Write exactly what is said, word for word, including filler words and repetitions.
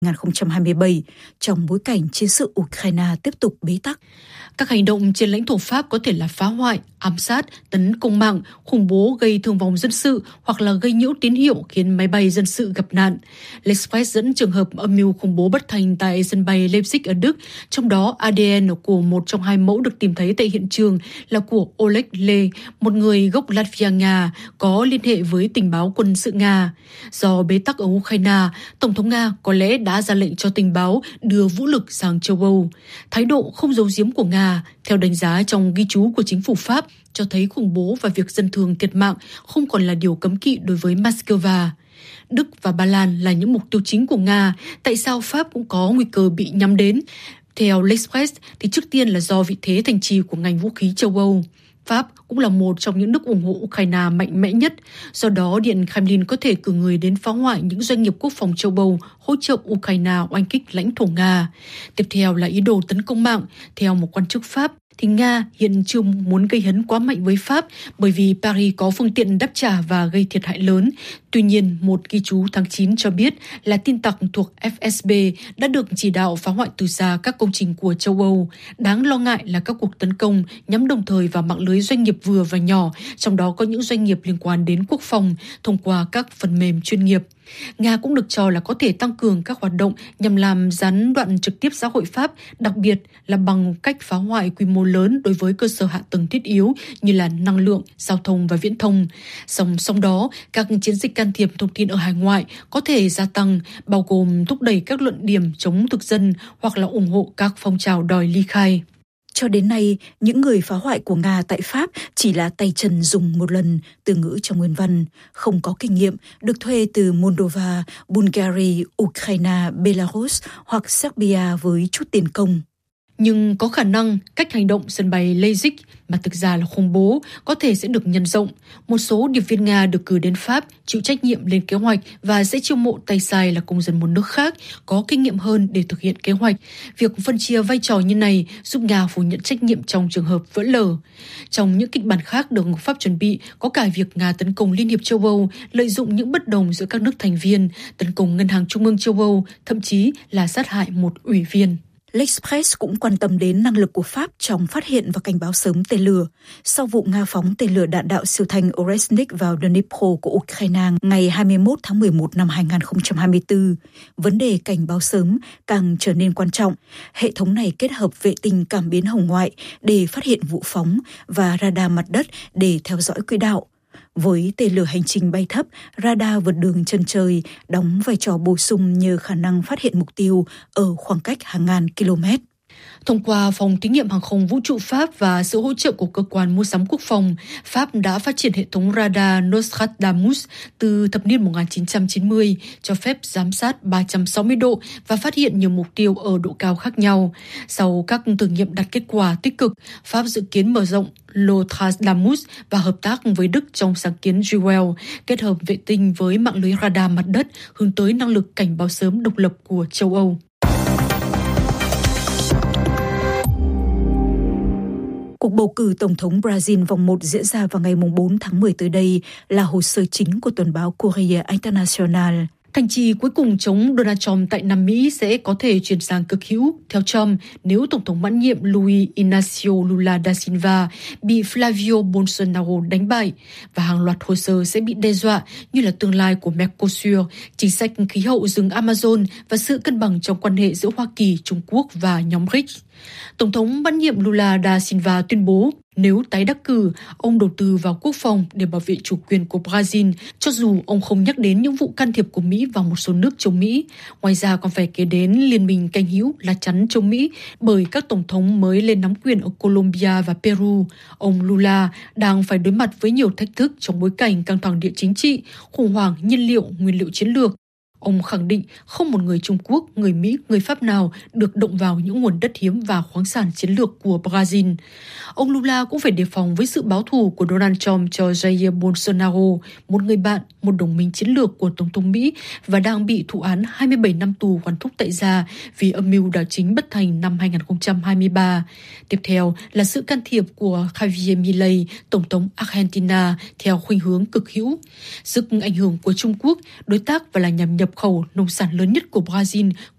hai không hai bảy trong bối cảnh chiến sự Ukraine tiếp tục bế tắc. Các hành động trên lãnh thổ Pháp có thể là phá hoại, ám sát, tấn công mạng, khủng bố gây thương vong dân sự hoặc là gây nhiễu tín hiệu khiến máy bay dân sự gặp nạn. L'Express dẫn trường hợp âm mưu khủng bố bất thành tại sân bay Leipzig ở Đức, trong đó a đê en của một trong hai mẫu được tìm thấy tại hiện trường là của Oleg Le, một người gốc Latvia Nga có liên hệ với tình báo quân sự Nga. Do bế tắc ở Ukraine, Tổng thống Nga có lẽ đã ra lệnh cho tình báo đưa vũ lực sang châu Âu. Thái độ không giấu giếm của Nga, theo đánh giá trong ghi chú của chính phủ Pháp, cho thấy khủng bố và việc dân thường thiệt mạng không còn là điều cấm kỵ đối với Moscow. Đức và Ba Lan là những mục tiêu chính của Nga, tại sao Pháp cũng có nguy cơ bị nhắm đến? Theo L'Express thì trước tiên là do vị thế thành trì của ngành vũ khí châu Âu. Pháp cũng là một trong những nước ủng hộ Ukraine mạnh mẽ nhất, do đó Điện Kremlin có thể cử người đến phá hoại những doanh nghiệp quốc phòng châu Âu hỗ trợ Ukraine oanh kích lãnh thổ Nga. Tiếp theo là ý đồ tấn công mạng. Theo một quan chức Pháp, thì Nga hiện chưa muốn gây hấn quá mạnh với Pháp bởi vì Paris có phương tiện đáp trả và gây thiệt hại lớn. Tuy nhiên, một ghi chú tháng chín cho biết là tin tặc thuộc ép ét bê đã được chỉ đạo phá hoại từ xa các công trình của châu Âu. Đáng lo ngại là các cuộc tấn công nhắm đồng thời vào mạng lưới doanh nghiệp vừa và nhỏ, trong đó có những doanh nghiệp liên quan đến quốc phòng thông qua các phần mềm chuyên nghiệp. Nga cũng được cho là có thể tăng cường các hoạt động nhằm làm gián đoạn trực tiếp xã hội Pháp, đặc biệt là bằng cách phá hoại quy mô lớn đối với cơ sở hạ tầng thiết yếu như là năng lượng, giao thông và viễn thông. Song song đó, các chiến dịch can thiệp thông tin ở hải ngoại có thể gia tăng, bao gồm thúc đẩy các luận điểm chống thực dân hoặc là ủng hộ các phong trào đòi ly khai. Cho đến nay, những người phá hoại của Nga tại Pháp chỉ là tay chân dùng một lần, từ ngữ trong nguyên văn, không có kinh nghiệm, được thuê từ Moldova, Bulgaria, Ukraine, Belarus hoặc Serbia với chút tiền công. Nhưng có khả năng cách hành động sân bay Leipzig mà thực ra là khủng bố có thể sẽ được nhân rộng. Một số điệp viên Nga được cử đến Pháp chịu trách nhiệm lên kế hoạch và sẽ chiêu mộ tay sai là công dân một nước khác có kinh nghiệm hơn để thực hiện kế hoạch. Việc phân chia vai trò như này giúp Nga phủ nhận trách nhiệm trong trường hợp vỡ lở. Trong những kịch bản khác được Pháp chuẩn bị có cả việc Nga tấn công Liên hiệp châu Âu, lợi dụng những bất đồng giữa các nước thành viên, tấn công Ngân hàng Trung ương châu Âu, thậm chí là sát hại một ủy viên. L'Express cũng quan tâm đến năng lực của Pháp trong phát hiện và cảnh báo sớm tên lửa. Sau vụ Nga phóng tên lửa đạn đạo siêu thanh Oresnik vào Dnipro của Ukraine ngày hai mươi mốt tháng mười một năm hai không hai tư, vấn đề cảnh báo sớm càng trở nên quan trọng. Hệ thống này kết hợp vệ tinh cảm biến hồng ngoại để phát hiện vụ phóng và radar mặt đất để theo dõi quỹ đạo. Với tên lửa hành trình bay thấp, radar vượt đường chân trời đóng vai trò bổ sung nhờ khả năng phát hiện mục tiêu ở khoảng cách hàng ngàn km. Thông qua phòng thí nghiệm hàng không vũ trụ Pháp và sự hỗ trợ của cơ quan mua sắm quốc phòng, Pháp đã phát triển hệ thống radar Nostradamus từ thập niên một nghìn chín trăm chín mươi, cho phép giám sát ba trăm sáu mươi độ và phát hiện nhiều mục tiêu ở độ cao khác nhau. Sau các thử nghiệm đạt kết quả tích cực, Pháp dự kiến mở rộng Nostradamus và hợp tác với Đức trong sáng kiến Jewel, kết hợp vệ tinh với mạng lưới radar mặt đất hướng tới năng lực cảnh báo sớm độc lập của châu Âu. Cuộc bầu cử Tổng thống Brazil vòng một diễn ra vào ngày bốn tháng mười tới đây là hồ sơ chính của tuần báo Correio Internacional. Thành trì cuối cùng chống Donald Trump tại Nam Mỹ sẽ có thể chuyển sang cực hữu, theo Trump, nếu Tổng thống mãn nhiệm Luiz Inácio Lula da Silva bị Flavio Bolsonaro đánh bại, và hàng loạt hồ sơ sẽ bị đe dọa như là tương lai của Mercosur, chính sách khí hậu rừng Amazon và sự cân bằng trong quan hệ giữa Hoa Kỳ, Trung Quốc và nhóm rờ i xê. Tổng thống mãn nhiệm Lula da Silva tuyên bố nếu tái đắc cử, ông đầu tư vào quốc phòng để bảo vệ chủ quyền của Brazil, cho dù ông không nhắc đến những vụ can thiệp của Mỹ vào một số nước chống Mỹ. Ngoài ra còn phải kể đến liên minh canh hữu lá chắn chống Mỹ bởi các tổng thống mới lên nắm quyền ở Colombia và Peru. Ông Lula đang phải đối mặt với nhiều thách thức trong bối cảnh căng thẳng địa chính trị, khủng hoảng nhiên liệu, nguyên liệu chiến lược. Ông khẳng định không một người Trung Quốc, người Mỹ, người Pháp nào được động vào những nguồn đất hiếm và khoáng sản chiến lược của Brazil. Ông Lula cũng phải đề phòng với sự báo thù của Donald Trump cho Jair Bolsonaro, một người bạn, một đồng minh chiến lược của Tổng thống Mỹ và đang bị thụ án hai mươi bảy năm tù quản thúc tại gia vì âm mưu đảo chính bất thành năm hai không hai ba. Tiếp theo là sự can thiệp của Javier Milei, Tổng thống Argentina, theo khuynh hướng cực hữu. Sức ảnh hưởng của Trung Quốc, đối tác và là nhằm nhập nhập khẩu nông sản lớn nhất của Brazil